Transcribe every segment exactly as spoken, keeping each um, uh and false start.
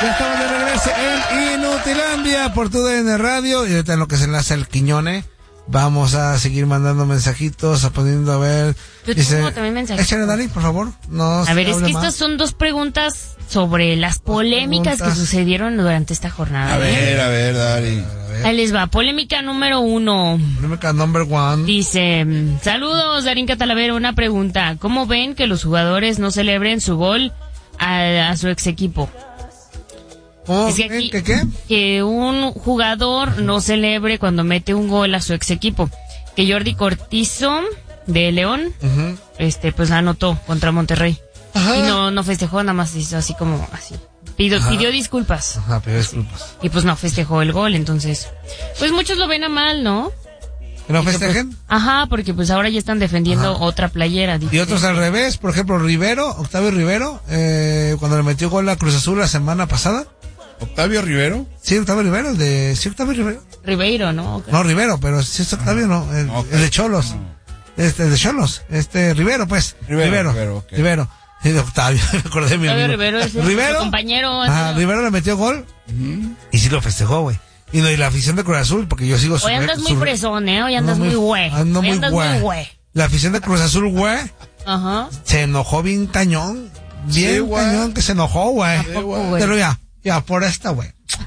Ya estamos de regreso en Inutilandia por tu D N Radio. Y ahorita en lo que se enlaza el Quiñone, vamos a seguir mandando mensajitos, a poniendo a ver. Yo dice, tengo también mensajitos. Échale, Dani, por favor. No a ver, es que más. estas son dos preguntas sobre las polémicas preguntas. que sucedieron durante esta jornada. A ver, a ver, Dani. A ver. Ahí les va, polémica número uno. Polémica number one. Dice, saludos, Darín Catalavero, una pregunta. ¿Cómo ven que los jugadores no celebren su gol a, a su ex equipo? ¿Cómo? Es que ¿Qué, aquí- ¿Qué, qué? Que un jugador no celebre cuando mete un gol a su ex equipo. Que Jordi Cortizo, de León, Uh-huh. este pues anotó contra Monterrey. Ajá. Y no, no festejó, nada más hizo así como así. Pidió, Ajá. pidió disculpas. Ajá, pero disculpas. Y pues no festejó el gol, entonces. Pues muchos lo ven a mal, ¿no? ¿Que no Y que, pues, festejen? ajá, porque pues ahora ya están defendiendo Ajá. otra playera. Y otros al revés, por ejemplo, Rivero, Octavio Rivero, eh, cuando le metió gol a Cruz Azul la semana pasada. Octavio Rivero. Sí, Octavio Rivero, el de... Sí, Octavio Rivero. Ribeiro, ¿no? No, Rivero, pero sí es Octavio, no. El, Ok. el de Cholos. Este, el de Cholos. Este, Rivero, pues. Rivero, Rivero. Rivero, ok. Rivero. Sí, de Octavio, me acordé de mi Octavio amigo. Rivero es Rivero. su compañero. Ajá, ¿no? Rivero le metió gol Ujú. y sí lo festejó, güey. Y, no, y la afición de Cruz Azul, porque yo sigo su... Hoy andas muy su- fresón, ¿eh? Hoy andas Ando muy güey. Ando Hoy muy andas güey. muy güey. La afición de Cruz Azul, güey, Ajá. se enojó bien cañón. Bien Sí, güey. cañón que se enojó, güey. Sí, güey. Güey. Pero ya, ya, por esta, güey.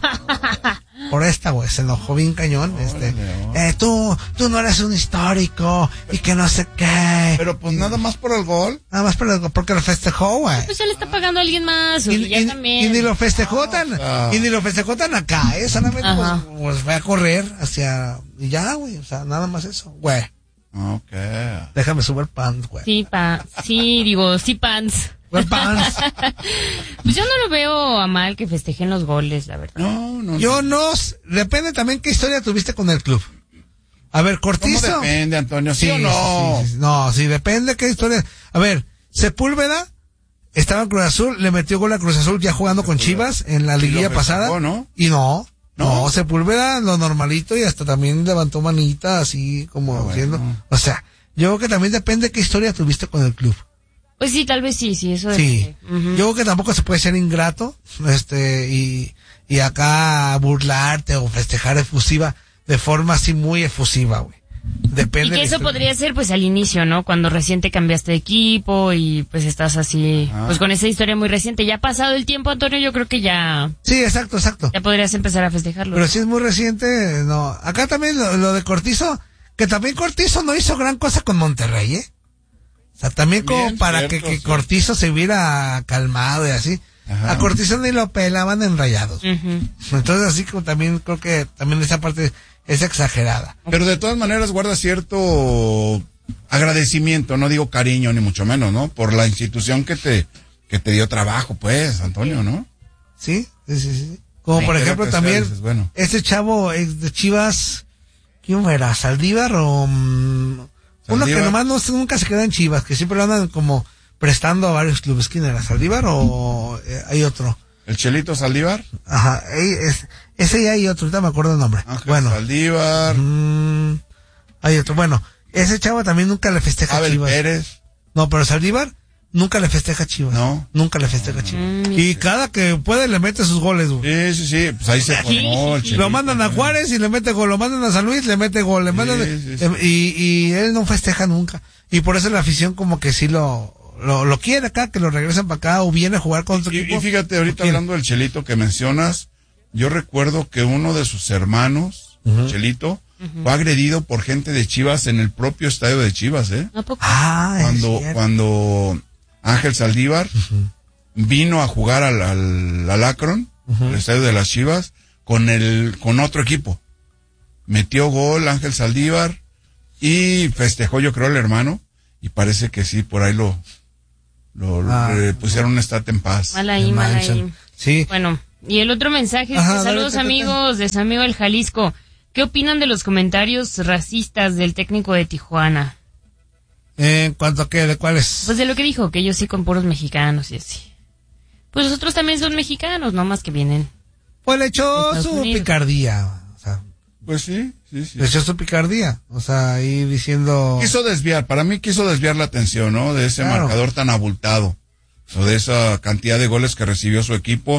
Por esta, güey, se enojó bien cañón. Este, Órale, eh, tú, tú no eres un histórico y que no sé qué. Pero pues nada más por el gol. Nada más por- porque lo festejó, güey. Pues ya le está pagando a alguien más. Y, Y, ya y- también. y ni lo festejó tan, Ah. y ni lo festejó tan acá, eh, solamente pues, Ajá. pues fue a correr hacia, y ya, güey, o sea, nada más eso, güey. Ok. Déjame subir pants, güey. Sí, pa. Sí, digo, sí, pants. Subir pants. Pues yo no lo veo a mal que festejen los goles, la verdad. No, no. Yo no, s- depende también qué historia tuviste con el club. A ver, ¿Cómo Cortizo. depende, Antonio? ¿Sí, o no? sí, sí, no, sí, depende qué historia. A ver, Sepúlveda estaba en Cruz Azul, le metió gol a Cruz Azul ya jugando con Chivas en la Y lo liguilla festejó, pasada. ¿no? Y no, no, ¿No? Sepúlveda lo normalito y hasta también levantó manita así como Ah, bueno. diciendo. O sea, yo creo que también depende qué historia tuviste con el club. Pues sí, tal vez sí, sí, eso Sí, depende. Ujú. yo creo que tampoco se puede ser ingrato, este, y, y acá burlarte o festejar efusiva de forma así muy efusiva, güey. Depende Y de que la eso historia. podría ser pues al inicio, ¿no? Cuando recién te cambiaste de equipo y pues estás así, Ah. pues con esa historia muy reciente. Ya pasado el tiempo, Antonio, yo creo que ya, Sí, exacto, exacto. ya podrías empezar a festejarlo. Pero si es muy reciente, no. Acá también lo, lo de Cortizo, que también Cortizo no hizo gran cosa con Monterrey, ¿eh? O sea, también como Bien, para cierto, que, que sí. Cortizo se hubiera calmado y así. Ajá. A Cortizo ni lo pelaban en Rayados. Ujú. Entonces así como también creo que también esa parte es exagerada. Pero de todas maneras guarda cierto agradecimiento, no digo cariño ni mucho menos, ¿no? Por la institución que te que te dio trabajo, pues, Antonio, ¿no? ¿Sí? Sí, sí, sí. Como Sí, por creo ejemplo que también, sea, dices, bueno. este chavo ex de Chivas, ¿quién era? ¿Saldívar o...? mm, uno que Saldívar. nomás no, nunca se queda en Chivas, que siempre lo andan como prestando a varios clubes. ¿Quién era? ¿Saldívar o eh, hay otro? El Chelito Saldívar, Ajá, eh, es- ese ya hay otro, ahorita me acuerdo el nombre. Ángel Bueno, Saldívar, mm, hay otro. Bueno, ese chavo también nunca le festeja a Abel Chivas. Pérez, No, pero Saldívar nunca le festeja a Chivas. No. Nunca le festeja a Chivas. Mm, Y cada que puede le mete sus goles, güey. sí, sí, sí, pues ahí se formó el Chelito. Lo mandan a Juárez y le mete gol, lo mandan a San Luis, le mete gol, le Sí, mandan sí, sí. eh, y, y él no festeja nunca. Y por eso la afición como que sí lo, lo, lo quiere acá, que lo regresen para acá o viene a jugar con su Y, equipo. y fíjate, ahorita ¿Quién? hablando del Chelito que mencionas, yo recuerdo que uno de sus hermanos, Ujú. Chelito, fue agredido por gente de Chivas en el propio estadio de Chivas, ¿eh? ¿a poco? Ah, es Cuando, cierto. cuando Ángel Saldívar vino a jugar al, al, al Akron, el estadio de las Chivas, con el, con otro equipo. Metió gol Ángel Saldívar y festejó, yo creo, el hermano, y parece que sí, por ahí lo, lo, lo- Ah. le pusieron un estate en paz. Mal ahí, El mal Manson. ahí. Sí. Bueno, y el otro mensaje es Ajá, que dale, saludos te, te, te. amigos de San Miguel Jalisco. ¿Qué opinan de los comentarios racistas del técnico de Tijuana? En cuanto a qué, de cuáles. Pues de lo que dijo, que ellos sí con puros mexicanos y así. Pues los otros también son mexicanos, no más que vienen. Pues le echó Estados su Unidos. picardía. O sea, Pues sí, sí, sí. le echó su picardía. O sea, ahí diciendo. Quiso desviar, para mí quiso desviar la atención, ¿no? De ese Claro. marcador tan abultado, o de esa cantidad de goles que recibió su equipo,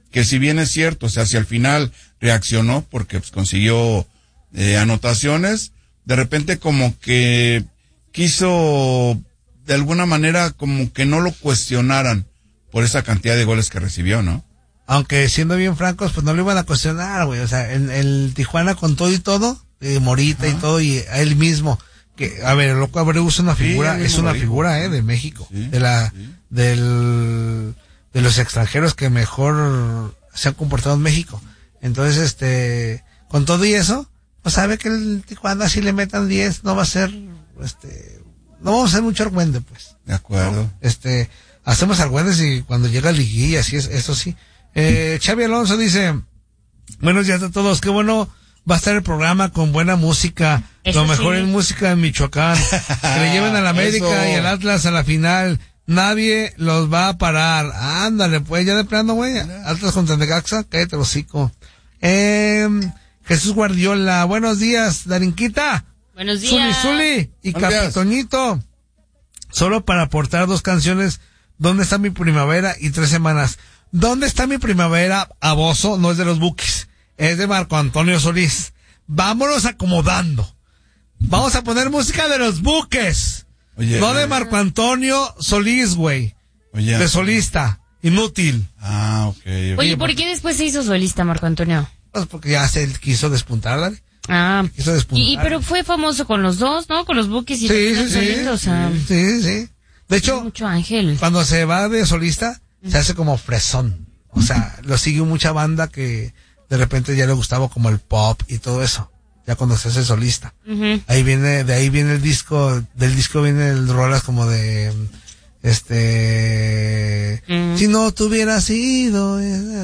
que si bien es cierto, o sea, si al final reaccionó porque pues, consiguió eh, anotaciones, de repente como que quiso de alguna manera como que no lo cuestionaran por esa cantidad de goles que recibió, ¿no? Aunque siendo bien francos, pues no lo iban a cuestionar, güey. O sea, el, el Tijuana con todo y todo, eh, Morita Ajá. y todo, y a él mismo, que, a ver, el Loco Abreu es una figura, sí, es una figura, eh, de México, sí, de la, sí. del, de los extranjeros que mejor se han comportado en México. Entonces, este, con todo y eso, pues sabe que el Tijuana si le metan diez, no va a ser, este, no vamos a hacer mucho argüende, pues. De acuerdo. ¿No? Este, hacemos argüendes y cuando llega liguilla, así es, eso sí. Eh, Xavi Alonso dice, buenos días a todos, qué bueno va a estar el programa con buena música, eso lo mejor sí. en música en Michoacán, que le lleven a la América Eso. y al Atlas a la final, nadie los va a parar, ándale pues, ya de plano güey, Atlas contra Necaxa, cállate el hocico. Eh, Jesús Guardiola, buenos días, Darinquita, buenos días, Zuli Zuli y Capitoñito, solo para aportar dos canciones, ¿dónde está mi primavera? Y tres semanas. ¿Dónde está mi primavera? Aboso, no es de los Bukis, es de Marco Antonio Solís. Vámonos acomodando. Vamos a poner música de los Buques. Oye, no de Marco Antonio Solís, güey. Oye. De solista. Inútil. Ah, ok. okay. Oye, ¿por qué después se hizo solista Marco Antonio? Pues porque ya se quiso despuntar, ¿vale? Ah. Quiso despuntar. Y, pero fue famoso con los dos, ¿no? Con los Buques y sí, los sí, Solís, sí, o sea. Sí, sí. De hecho, mucho ángel. Cuando se va de solista, se hace como fresón. O sea, lo sigue mucha banda que de repente ya le gustaba como el pop y todo eso. Ya cuando se hace solista. Uh-huh. Ahí viene, de ahí viene el disco, del disco viene el rolas como de, este, uh-huh. si no tuviera sido,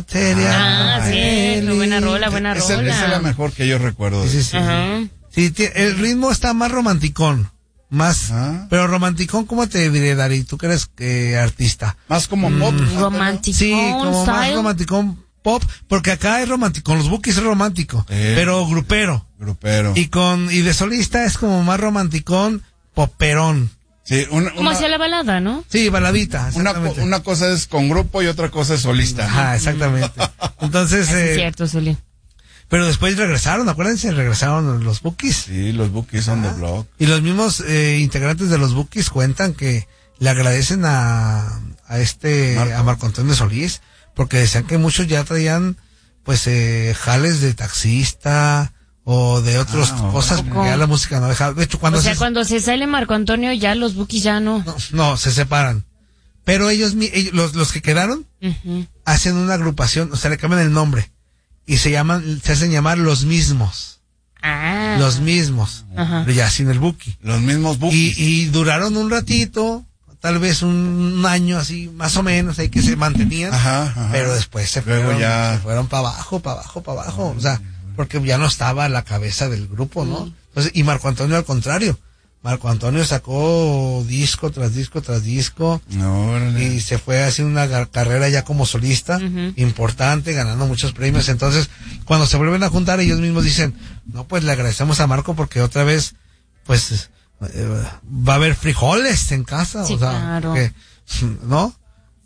sería. Ah, sí, buena rola, buena esa, rola. Esa es la mejor que yo recuerdo. Sí, sí, sí. Uh-huh. Sí, t- el ritmo está más romanticón. Más, ¿Ah? Pero romanticón, ¿cómo te diré, Dari? ¿Tú que eres eh, artista? Más como pop. Mm, romanticón. Sí, como style. Más romanticón pop, porque acá es romántico, con los Bukis es romántico, eh, pero grupero. Grupero. Y con, y de solista es como más romanticón, poperón. Sí, una, como una, hacia la balada, ¿no? Sí, baladita. Una, una cosa es con grupo y otra cosa es solista. Ajá, exactamente. Entonces, eh, es cierto, Zuli. Pero después regresaron, acuérdense, regresaron los Bukis. Sí, los Bukis on the block. Y los mismos eh, integrantes de los Bukis cuentan que le agradecen a, a este, Marco. a Marco Antonio Solís, porque decían que muchos ya traían, pues, eh, jales de taxista o de otras ah, cosas, que ya la música no dejaba. De hecho, cuando o sea, se, cuando se sale Marco Antonio, ya los Bukis ya no. No, no se separan. Pero ellos, ellos los, los que quedaron, uh-huh. hacen una agrupación, o sea, le cambian el nombre. Y se llaman, se hacen llamar los mismos. Ah. Los mismos. Ajá. Pero ya sin el Buki. Los mismos Bukis. Y, y duraron un ratito, tal vez un año así, más o menos, ahí que se mantenían. Ajá, ajá. Pero después se Luego fueron, ya... se fueron para abajo, para abajo, para abajo. O sea, porque ya no estaba a la cabeza del grupo, ¿no? Entonces, y Marco Antonio al contrario. Marco Antonio sacó disco tras disco tras disco no, y se fue haciendo una gar- carrera ya como solista uh-huh. importante, ganando muchos premios. Entonces, cuando se vuelven a juntar, ellos mismos dicen, no, pues le agradecemos a Marco porque otra vez, pues, eh, va a haber frijoles en casa. Sí, o sea, claro. que, ¿no?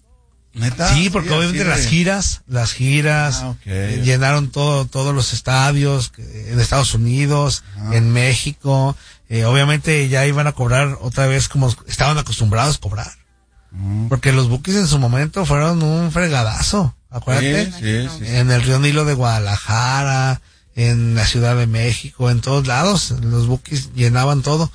¿Neta? Sí, porque sí, obviamente las giras, las giras, ah, okay. eh, llenaron todo, todos los estadios, eh, en Estados Unidos, ah. en México. Eh, obviamente ya iban a cobrar otra vez como estaban acostumbrados a cobrar. Mm. Porque los Bukis en su momento fueron un fregadazo, acuérdate. Sí, sí, sí, sí. En el Río Nilo de Guadalajara, en la Ciudad de México, en todos lados, los Bukis llenaban todo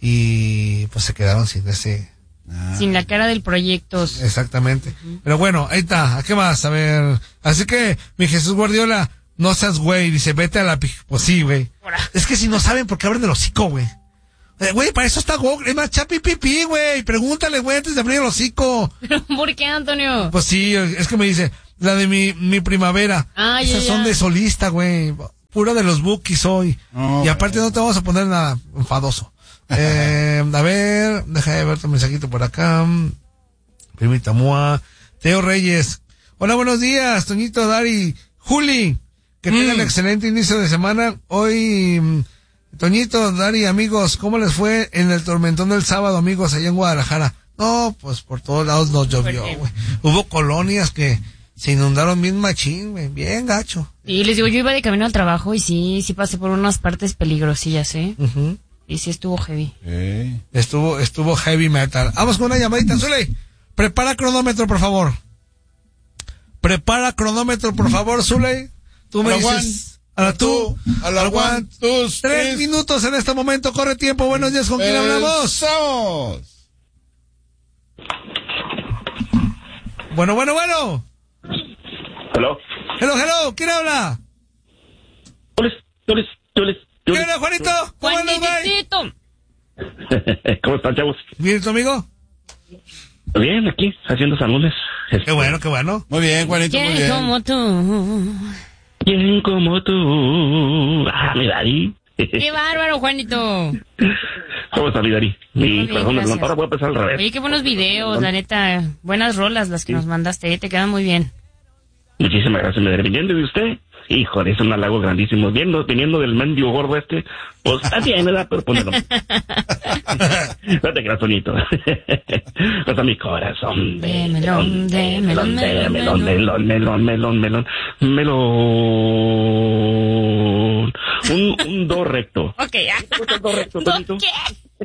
y pues se quedaron sin ese... Ah. Sin la cara del proyecto. Exactamente. Uh-huh. Pero bueno, ahí está. ¿A qué más? A ver. Así que, mi Jesús Guardiola, no seas güey. Dice, vete a la... Pi- pues sí, güey. Es que si no saben por qué abren el hocico, güey. Güey, para eso está Google. Es más, chapi pipí, güey. Pregúntale, güey, antes de abrir el hocico. ¿Por qué, Antonio? Pues sí, es que me dice, la de mi, mi primavera. Ah, Esas ya, son ya. de solista, güey. Pura de los Bukis hoy. Oh, y aparte no te vamos a poner nada enfadoso. eh, a ver, deja de ver tu mensajito por acá. Primita Mua. Teo Reyes. Hola, buenos días, Toñito, Dari, Juli. Que mm. tengan excelente inicio de semana. Hoy... Toñito, Dari, amigos, ¿cómo les fue en el tormentón del sábado, amigos, allá en Guadalajara? No, pues por todos lados nos llovió, güey. Hubo colonias que Se inundaron bien machín, güey, bien gacho. Y les digo, yo iba de camino al trabajo y sí, sí pasé por unas partes peligrosillas, ¿eh? Uh-huh. Y sí estuvo heavy. Sí. Estuvo, estuvo heavy metal. Vamos con una llamadita, Zuley. Prepara cronómetro, por favor. Prepara cronómetro, por favor, Zuley. Tú me A la dices... A la tú, a la one, dos, tres tres. minutos en este momento, corre tiempo. Buenos días, ¿con quién hablamos? Empezamos. Bueno, bueno, bueno. Hello. Hello, hello, ¿quién habla? Tulis, Tulis, Tulis, ¿Qué Tulis. onda, Juanito? ¿Cómo andas, güey? Juanitito. ¿Cómo están, chavos? ¿Bien, tu amigo? Bien, aquí, haciendo saludes. Qué bueno, qué bueno. Muy bien, Juanito, muy ¿Quién bien. como tú? ¿Quién como tú? Ah, mi Dari. ¡Qué bárbaro, Juanito! ¿Cómo está mi Dari? Mi bien, corazón de gracias. melón. Ahora voy a empezar al revés. Oye, qué buenos videos, la neta. Buenas rolas las que nos mandaste, ¿eh? Te quedan muy bien. Muchísimas gracias, mi Dari. Viniendo de usted, híjole, es un halago grandísimo. Viendo, viniendo del mendigo gordo este, pues está bien, ¿verdad? Pero ponelo. No te creas, Toñito. Hasta mi corazón. De melón, de melón, de melón, melón, melón, melón, melón, melón. Un, un do recto. Ok, ¿Te gusta el do recto, Toñito? ¿Qué?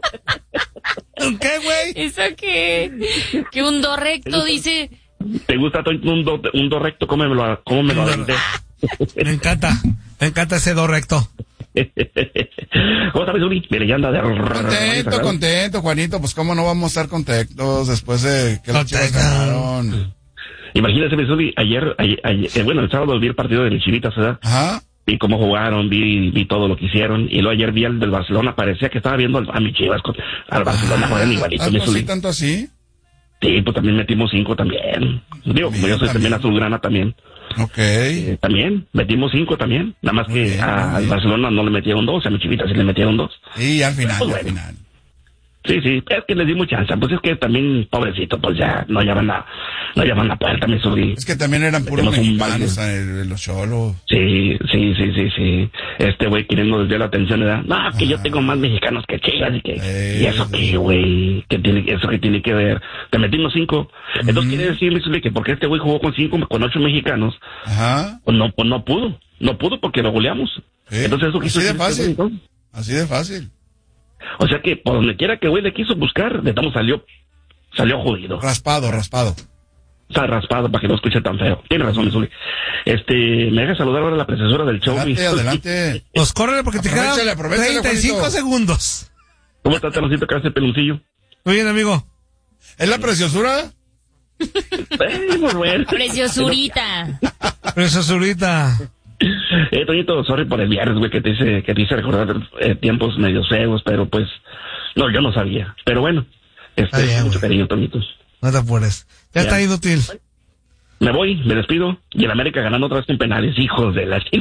¿Qué, güey? ¿Eso qué? Que un do recto dice... ¿Te gusta, Toñito, un do, un do recto? ¿Cómo me lo, cómo me lo aventé? Me encanta, me encanta ese do recto. ¿Cómo sabes, Uri? Mire, ya anda de... Contento, contento, Juanito. Pues cómo no vamos a estar contentos después de que los Chivas Contento. ganaron. Imagínese, Misuli, ayer, ayer, ayer eh, bueno, el sábado vi el partido de mis Chivitas, ¿verdad? Ajá. Vi cómo jugaron, vi, vi todo lo que hicieron, y luego ayer vi al del Barcelona, parecía que estaba viendo al- a mis Chivas, con- al Barcelona, juegan igualito, ¿Tanto Misuli. así, tanto así? Sí, pues también metimos cinco también. Digo, como yo soy también azulgrana también, Ok. eh, también, metimos cinco también, nada más Muy que bien, muy a- al bien. Barcelona no le metieron dos, a mis Chivitas sí le metieron dos. Y al final, Pues al bueno. final. Sí, sí, es que les dimos chance, pues es que también, pobrecito, pues ya, no llaman la, no llaman la puerta, Misuli. Es que también eran puros Metemos un mexicanos, baile. eh, los cholos. Sí, sí, sí, sí, sí. Este güey queriendo desviar la atención, ¿verdad? No, que yo tengo más mexicanos que Chivas y que... Eh, ¿Y eso qué, güey? ¿Qué tiene, eso qué tiene que ver? Te metimos cinco. Entonces quiere decir, Misuli, que porque este güey jugó con cinco, con ocho mexicanos, Ajá. pues no, pues no pudo. No pudo porque lo goleamos. Sí. Entonces eso quiso Así de decir este fácil. güey, ¿no? Así de fácil. O sea que por donde quiera que güey le quiso buscar, de estamos salió, salió jodido. Raspado, raspado. Está raspado para que no escuche tan feo. Tiene razón, Misuli. Este, me deja saludar ahora a la precesora del show. Adelante, Misuli. adelante. Pues córrele porque te quedan Aprovechale, aprovechale, treinta y cinco Juanito. segundos. ¿Cómo está, Taloncito, que hace peloncillo? Muy bien, amigo. ¿Es la preciosura? Eh, muy bueno. Preciosurita. Preciosura. Eh, Toñito, sorry por el viernes, güey, que te hice, que te hice recordar eh, tiempos medio feos, pero pues, no, yo no sabía. Pero bueno, Está este, bien, mucho güey. cariño, Toñito. No te apures. Ya Ya. está inútil. Me voy, me despido, y el América ganando otra vez con penales, hijos de la...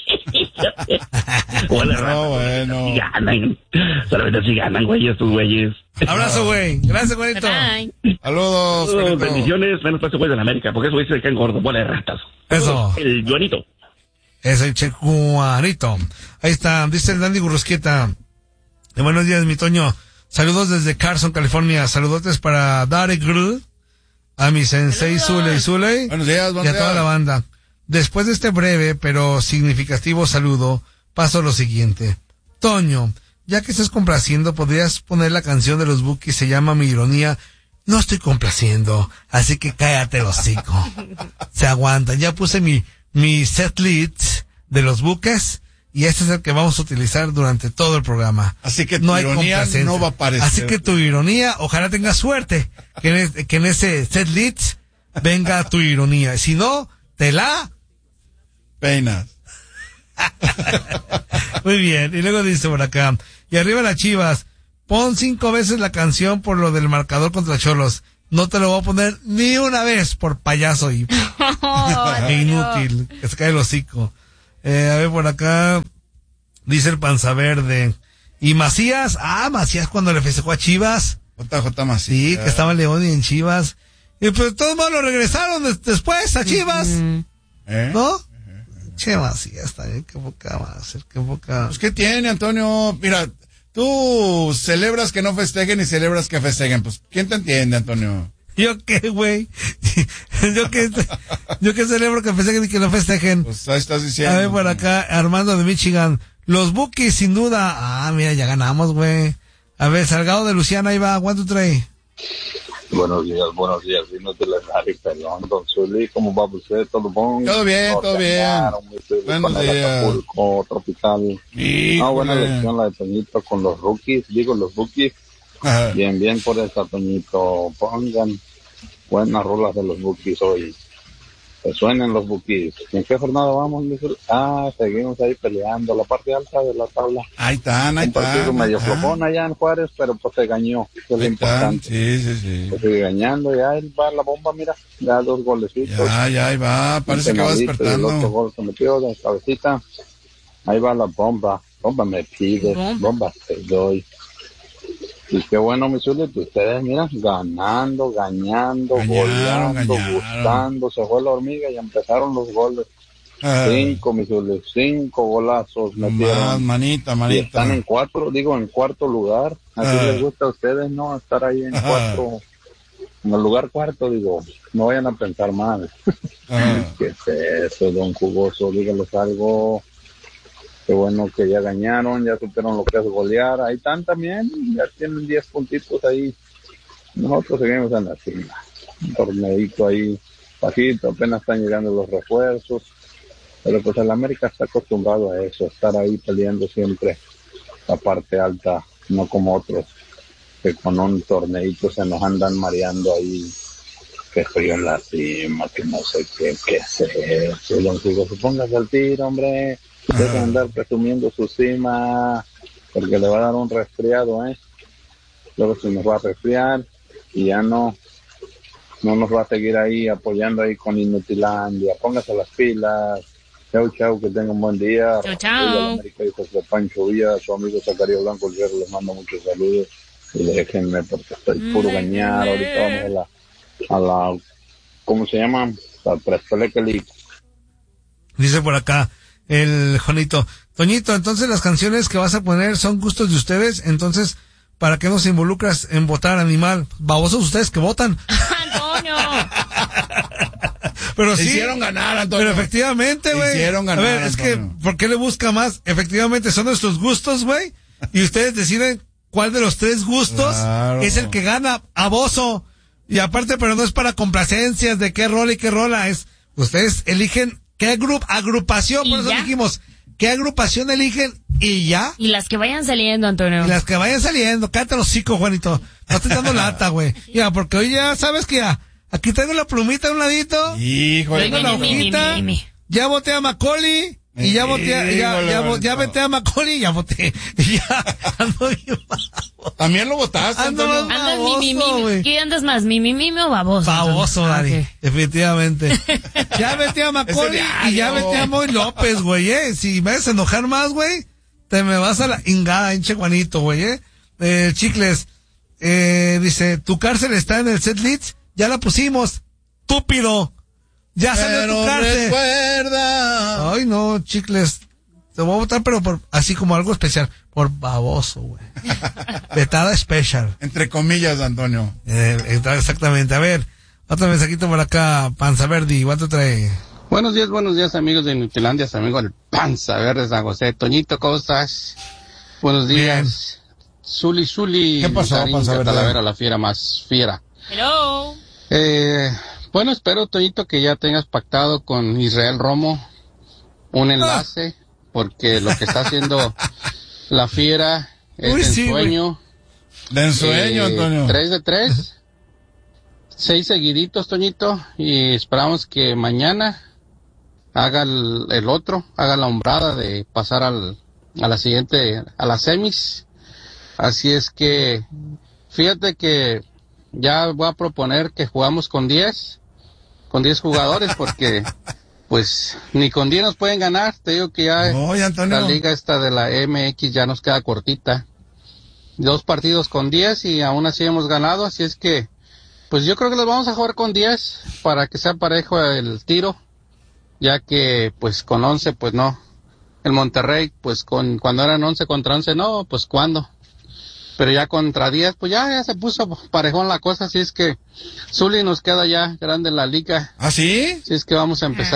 Bueno, No, bueno. Si ganan, solamente si ganan, güey, estos güeyes. Abrazo, güey. Gracias, Juanito. Bye. Saludos, Oh, Juanito. bendiciones, menos para ese güey de la América, porque esos güeyes se caen gordos, bola de ratas. Eso. El Juanito. Es el Che Juanito. Ahí está. Dice el Dandy Gurrusquieta. Eh, buenos días, mi Toño. Saludos desde Carson, California. Saludotes para Darek Grul, a mi sensei Zule y Zule, Buenos días, y buenos a toda días. la banda. Después de este breve pero significativo saludo, paso a lo siguiente. Toño, ya que estás complaciendo, podrías poner la canción de los Bukis, se llama Mi Ironía. No estoy complaciendo, así que cállate el hocico. Se aguantan. Ya puse mi, mi set list de los buques y este es el que vamos a utilizar durante todo el programa. Así que tu no hay ironía complacencia. no va a aparecer. Así que tu ironía, ojalá tengas suerte, que en, es- que en ese set list venga tu ironía. Si no, te la... Peinas. Muy bien. Y luego dice por acá, y arriba las Chivas, pon cinco veces la canción por lo del marcador contra Cholos. No te lo voy a poner ni una vez por payaso y Oh, e inútil, que se cae el hocico. Eh, a ver por acá, dice el Panza Verde. Y Macías, ah, Macías cuando le festejó a Chivas. J J Macías. Sí, que estaba en León y en Chivas. Y pues todos modos lo regresaron des- después a Chivas, Mm. ¿Eh? ¿no? Che, Macías también, qué poca más, qué poca. Pues, ¿qué tiene, Antonio? Mira, tú celebras que no festejen y celebras que festejen. Pues, ¿quién te entiende, Antonio? ¿Yo qué, güey? ¿Yo qué, yo qué celebro que pensé que, que no festejen? Pues ahí estás diciendo. A ver, por acá, Armando de Michigan. Los Bookies, sin duda. Ah, mira, ya ganamos, güey. A ver, Salgado de Luciana, ahí va. ¿Cuánto trae? Buenos días, buenos días. Vino de la Ari Pelón, don Zuli. ¿Cómo va usted? ¿Todo bon? Todo bien, todo bien. Buenos días. Acapulco, tropical. Híjole. Ah, buena elección la de Toñito con los rookies. Digo, los Bookies. Ajá. Bien, bien por esa, Toñito. Pongan buenas rolas de los Bookies hoy. Que suenen los Bookies. ¿En qué jornada vamos, mi Zuli? Ah, seguimos ahí peleando. La parte alta de la tabla. Ahí están, ahí Un partido están. medio ahí flojón están. allá en Juárez, pero pues se gañó. Que es lo Ahí están. importante. Sí, sí, sí. Pues sigue ganando, ya él va la bomba, mira, ya dos golecitos. Ya, ya, ahí va. Parece Un que va penalito y el otro despertando. gol se metió de cabecita. Ahí va la bomba, bomba me pides, Bomba. bomba te doy. Y qué bueno, mi Zuli, que ustedes, mira, ganando, ganando, Gañaron, goleando, gañaron. gustando, se fue la hormiga y empezaron los goles. Ah, Cinco, mi Zuli, cinco golazos más, metieron. manita, Y manita. están en cuatro, digo, en cuarto lugar. Así Ah. les gusta a ustedes, ¿no? Estar ahí en Ajá. cuatro, en el lugar cuarto, digo, no vayan a pensar mal. Ah, ¿Qué es eso, don Jugoso? Dígales algo. Qué bueno que ya gañaron, ya supieron lo que es golear. Ahí están también, ya tienen diez puntitos ahí. Nosotros seguimos en la cima. Un torneito ahí, bajito, apenas están llegando los refuerzos. Pero pues el América está acostumbrado a eso, estar ahí peleando siempre la parte alta, no como otros que con un torneito se nos andan mareando ahí, que frío en la cima, que no sé qué, qué hacer. Si don Jugoso, póngase al tiro, hombre. Dejen de andar presumiendo su cima, porque le va a dar un resfriado, ¿eh? Luego se nos va a resfriar y ya no, no nos va a seguir ahí apoyando ahí con Inutilandia. Póngase las pilas. Chau, chau, que tengan un buen día. Chau, chau. América, hijos de Pancho Villa, su amigo Zacarías Blanco, el Guerrero, les mando muchos saludos. Y déjenme porque estoy puro gañar. Ahorita vamos a la, a la, ¿cómo se llama? La Prespeleque League. Dice por acá el Jonito. Toñito, entonces las canciones que vas a poner son gustos de ustedes, entonces, ¿para qué nos involucras en votar animal? Babosos ustedes que votan. Antonio. Pero Se sí. hicieron ganar, Antonio. Pero efectivamente, Se güey. hicieron ganar, A ver, es Antonio. que, ¿por qué le busca más? Efectivamente, son nuestros gustos, güey. Y ustedes deciden cuál de los tres gustos Claro. es el que gana a Bozo. Y aparte, pero no es para complacencias de qué rola y qué rola. Es, ustedes eligen qué grupo, agrupación, ¿Y por eso ya? dijimos, qué agrupación eligen y ya. Y las que vayan saliendo, Antonio. Y las que vayan saliendo, cállate los hocico, Juanito. No estoy dando lata, güey. Ya, porque hoy ya sabes que ya, aquí tengo la plumita a un ladito. Híjole. Tengo la Mi, mi, mi, hojita. mi, mi. Ya voté a Macaulay. Y ya voté, a- ya, ya, vo- ya Híjole, voté a Macaulay y ya voté. Y ya ando bien baboso. También lo votaste, Ando Antonio. más- Andas mi, mi, mi, Baboso, güey. ¿Qué andas más? ¿Mi, mi, mi o baboso? Baboso, Antonio? Dari. Ah, ok. Efectivamente. Ya vete a Macaulay Ese y ya diario. vete a Moy López, güey, eh. Si me vas a enojar más, güey, te me vas a la ingada, hinche Juanito, güey, eh. Eh, Chicles, eh, dice, tu cárcel está en el set list, ya la pusimos. Túpido. Ya salió Pero tu cárcel. recuerda. Ay, no, Chicles. Te voy a votar, pero por, así como algo especial. Por baboso, güey. Vetada especial. Entre comillas, Antonio. Eh, está exactamente. A ver, otro mensajito por acá. Panza Verdi, ¿cuánto trae? Buenos días, buenos días amigos de Nutilandia, amigo del Panza Verde San José. Toñito, ¿cómo estás? Buenos días. Zuli, Zuli. ¿Qué pasó, Darín, Panza Verde? Talavera, la fiera más fiera. Hello. Eh, bueno, espero, Toñito, que ya tengas pactado con Israel Romo un enlace, porque lo que está haciendo la fiera es Uy, de sí, ensueño. De ensueño, Eh, Antonio. Tres de tres. Seis seguiditos, Toñito. Y esperamos que mañana haga el, el otro, haga la hombrada de pasar al, a la siguiente, a las semis. Así es que, fíjate que ya voy a proponer que jugamos con diez, con diez jugadores, porque pues ni con diez nos pueden ganar. Te digo que ya Oye, Antonio. la liga esta de la M X ya nos queda cortita. Dos partidos con diez y aún así hemos ganado, así es que pues yo creo que los vamos a jugar con diez para que sea parejo el tiro, ya que pues con once pues no. El Monterrey pues con cuando eran once contra once no, pues cuándo. pero ya contra diez, pues ya, ya se puso parejón la cosa, así es que Zuli nos queda ya grande la liga. ¿Ah, sí? Así es que vamos a empezar